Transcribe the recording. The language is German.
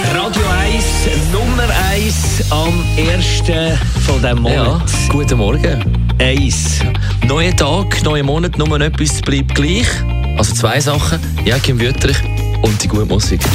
Radio 1, Nummer 1 am 1. von diesem Monat. Ja, guten Morgen. 1. Neuer Tag, neuer Monat, nur etwas bleibt gleich. Also 2 Sachen, Joachim Wüttrich und die gute Musik.